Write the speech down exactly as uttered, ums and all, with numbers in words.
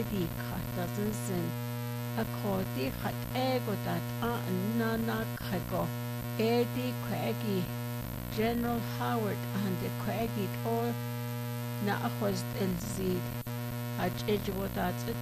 di katazinsin a kodi kat ego dat a nana kago Eddie Craigie General Howard and the Craigie all na achos el zid haj ejwodat